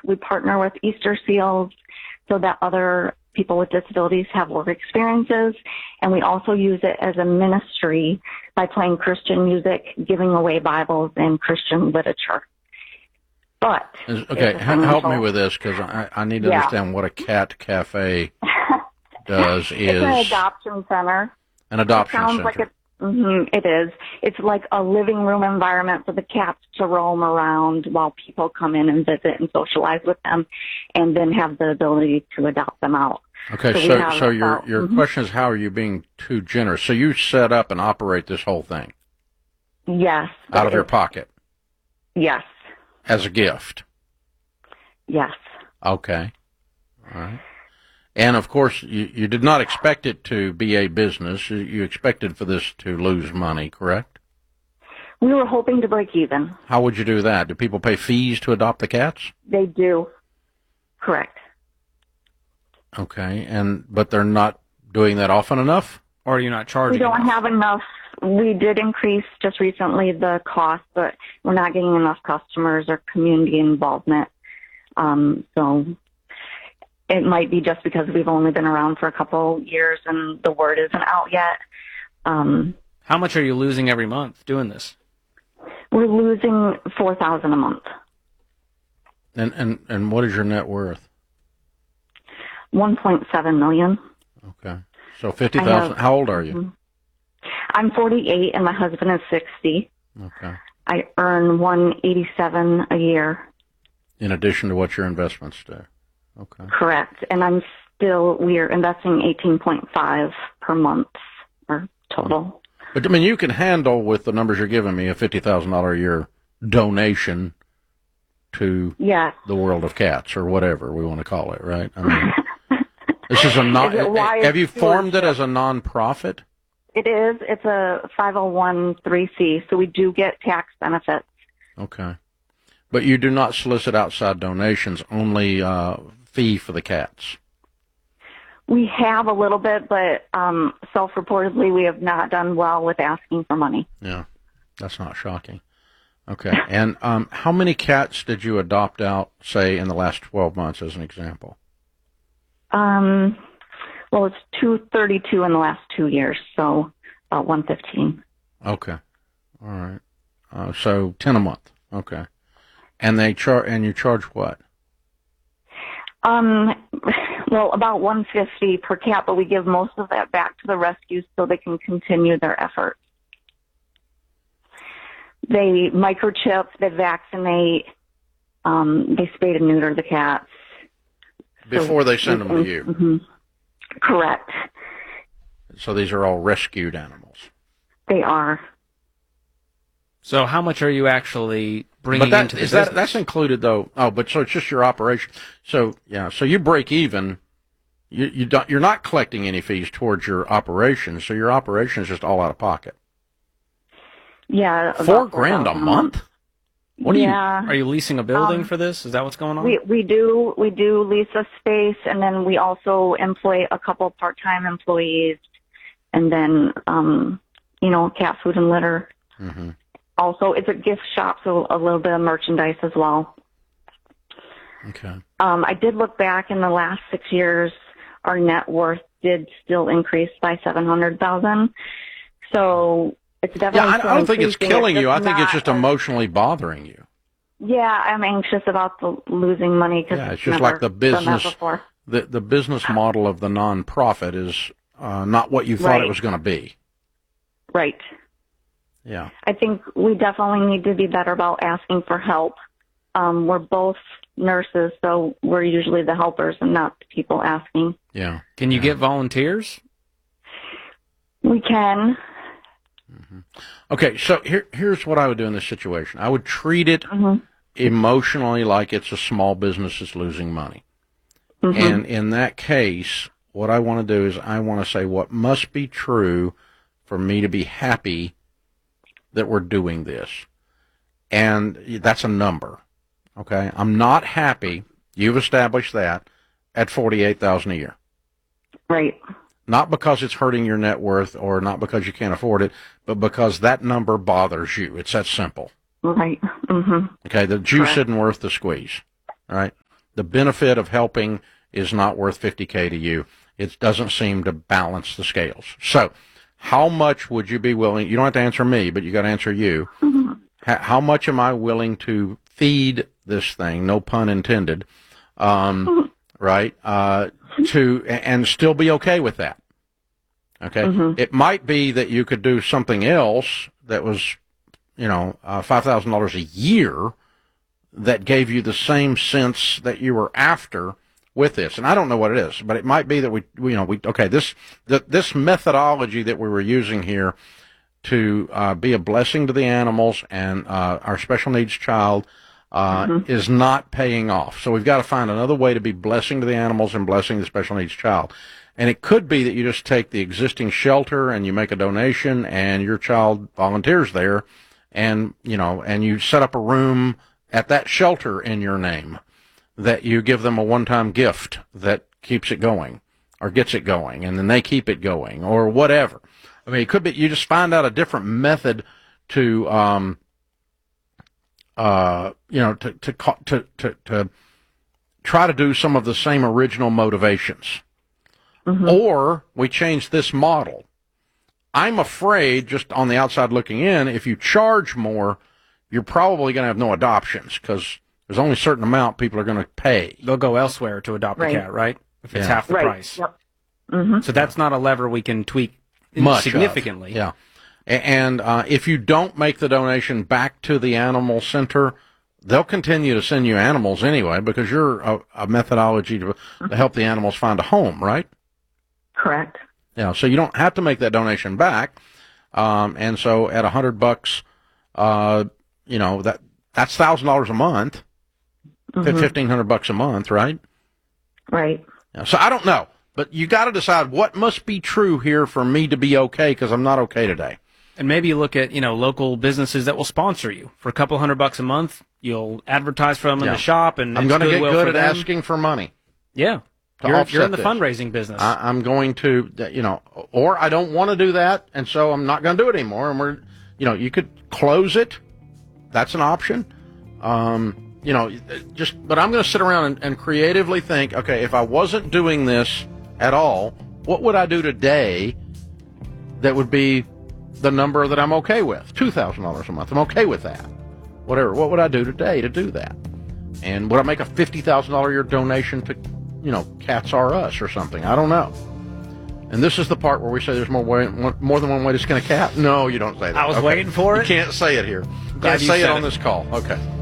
We partner with Easter Seals so that other people with disabilities have work experiences. And we also use it as a ministry by playing Christian music, giving away Bibles and Christian literature. But okay, help me with this, because I need to understand what a cat cafe does. It's an adoption center. An adoption center. Like it is. It's like a living room environment for the cats to roam around while people come in and visit and socialize with them, and then have the ability to adopt them out. Okay, so your question is, how are you being too generous? So you set up and operate this whole thing? Yes. Out of your pocket? Yes. As a gift? Yes. Okay. All right. And, of course, you did not expect it to be a business. You expected for this to lose money, correct? We were hoping to break even. How would you do that? Do people pay fees to adopt the cats? They do. Correct. Okay. But they're not doing that often enough? Or are you not charging We don't enough? have enough. We did increase just recently the cost, but we're not getting enough customers or community involvement. So it might be just because we've only been around for a couple years and the word isn't out yet. How much are you losing every month doing this? We're losing $4,000 a month. And what is your net worth? $1.7 million. Okay. So $50,000. How old are you? I'm 48 and my husband is 60. Okay. I earn $187 a year. In addition to what your investments do. Okay. Correct. And we're investing 18.5 per month or total. But I mean, you can handle, with the numbers you're giving me, a $50,000 a year donation to the world of cats, or whatever we want to call it, right? I mean, this is have you formed it as a nonprofit? It is. It's a 501(c), so we do get tax benefits. Okay. But you do not solicit outside donations, only fee for the cats. We have a little bit, but self-reportedly we have not done well with asking for money. Yeah, that's not shocking. Okay. And how many cats did you adopt out, say, in the last 12 months, as an example? Well, it's 232 in the last 2 years, so about 115. Okay. All right. So 10 a month. Okay. And you charge what? Well, about $150 per cat, but we give most of that back to the rescues so they can continue their efforts. They microchip, they vaccinate, they spay and neuter the cats. Before they send them to you? Mm-hmm. Correct. So these are all rescued animals? They are. So how much are you actually bringing into this business? That's included, though. Oh, but so it's just your operation. So, yeah, so you break even. You're not collecting any fees towards your operation, so your operation is just all out of pocket. Yeah. $4,000 a month? What are you leasing a building for this? Is that what's going on? We do lease a space, and then we also employ a couple part-time employees, and then cat food and litter. Mm-hmm. Also, it's a gift shop, so a little bit of merchandise as well. Okay. I did look back in the last 6 years. Our net worth did still increase by $700,000. So it's definitely. Yeah, I don't think it's killing you. I think it's just emotionally bothering you. Yeah, I'm anxious about the losing money because it's just like the business. The business model of the nonprofit is not what you thought it was going to be. Right. Yeah. I think we definitely need to be better about asking for help. We're both nurses, so we're usually the helpers and not the people asking. Yeah. Can you get volunteers? We can. Mm-hmm. Okay, so here's what I would do in this situation. I would treat it emotionally like it's a small business that's losing money. Mm-hmm. And in that case, what I want to do is I want to say what must be true for me to be happy that we're doing this. And that's a number. Okay? I'm not happy, you've established that, at $48,000 a year. Right. Not because it's hurting your net worth or not because you can't afford it, but because that number bothers you. It's that simple. Right. Mm-hmm. Okay, the juice isn't worth the squeeze. All right? the benefit of helping is not worth $50K to you. It doesn't seem to balance the scales. So how much would you be willing, you don't have to answer me, but you got to answer you. Mm-hmm. How much am I willing to feed this thing, no pun intended, right, and still be okay with that? Okay? Mm-hmm. It might be that you could do something else that was, $5,000 a year that gave you the same sense that you were after with this. And I don't know what it is, but it might be that this methodology that we were using here to be a blessing to the animals and our special needs child is not paying off. So we've got to find another way to be blessing to the animals and blessing the special needs child. And it could be that you just take the existing shelter and you make a donation and your child volunteers there, and you set up a room at that shelter in your name, that you give them a one-time gift that keeps it going or gets it going, and then they keep it going or whatever. I mean, it could be you just find out a different method to to try to do some of the same original motivations. Mm-hmm. Or we change this model. I'm afraid, just on the outside looking in, if you charge more, you're probably going to have no adoptions, because there's only a certain amount people are going to pay. They'll go elsewhere to adopt a cat, right? If it's half the price. Yep. Mm-hmm. So that's not a lever we can tweak much significantly. Of. Yeah. And if you don't make the donation back to the animal center, they'll continue to send you animals anyway, because you're a methodology to help the animals find a home, right? Correct. Yeah, so you don't have to make that donation back. And so at $100, that's $1,000 a month, $1,500 a month, right? Right. Yeah, so I don't know, but you got to decide what must be true here for me to be okay, because I'm not okay today. And maybe you look at, local businesses that will sponsor you for a couple $100 a month. You'll advertise for them in the shop, and I'm going to get good at them. asking for money. Yeah. You're in the fundraising business. I'm going to, or I don't want to do that, and so I'm not going to do it anymore. And you could close it. That's an option. But I'm going to sit around and creatively think, okay, if I wasn't doing this at all, what would I do today that would be the number that I'm okay with? $2,000 a month. I'm okay with that. Whatever. What would I do today to do that? And would I make a $50,000 a year donation to, Cats R Us or something? I don't know. And this is the part where we say there's more than one way to skin a cat. No, you don't say that. I was waiting for it. You can't say it here. You can't say it on this call. Okay.